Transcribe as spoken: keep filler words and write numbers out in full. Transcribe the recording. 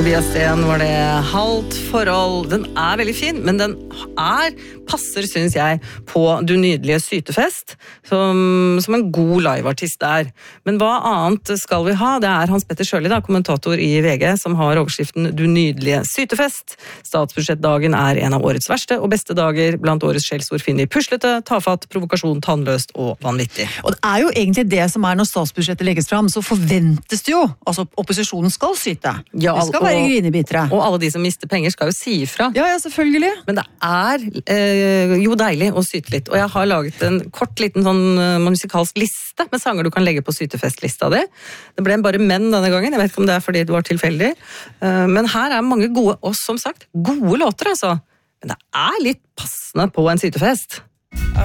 Tobias Sten var det. Halvt forhold. Den er veldig fin, men den er, passer, synes jeg, på Du nydelige sytefest, som, som en god liveartist der. Men hva annet skal vi ha? Det er Hans Petter Sjøli, da, kommentator i V G, som har overskriften Du nydelige sytefest. Statsbudsjettdagen er en av årets verste og beste dager. Blant årets skjellsord finner vi puslete, tafatt, provokasjon, tannløst og vanvittig. Og det er jo egentlig det som er når statsbudsjettet legges fram, så forventes det jo, altså opposisjonen skal syte. Ja, det skal være grinebitere. Og alle de som mister penger skal jo si ifra. Ja, ja, selvfølgelig. Men det er eh, jo deilig å syte litt. Og jeg har laget en kort liten sånn uh, musikalsk liste med sanger du kan legge på sytefestlista di. Det ble bare menn denne gangen. Jeg vet ikke om det er fordi det var tilfeldig. Uh, men her er mange gode, og som sagt, gode låter, altså. Men det er litt passende på en sytefest.